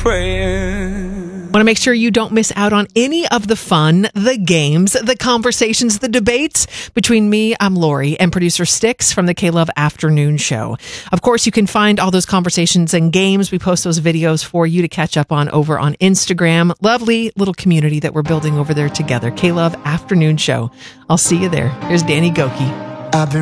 prayer. Want to make sure you don't miss out on any of the fun, the games, the conversations, the debates between me, I'm Lori, and producer Styx from the K-Love Afternoon Show. Of course, you can find all those conversations and games. We post those videos for you to catch up on over on Instagram. Lovely little community that we're building over there together. K-Love Afternoon Show. I'll see you there. Here's Danny Gokey. I've been